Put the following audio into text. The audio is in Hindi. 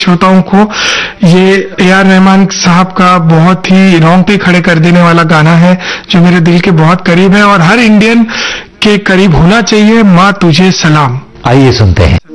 श्रोताओं को ये ए.आर. रहमान साहब का बहुत ही रोंगटे खड़े कर देने वाला गाना है जो मेरे दिल के बहुत करीब है और हर इंडियन के करीब होना चाहिए। माँ तुझे सलाम। आइए सुनते हैं।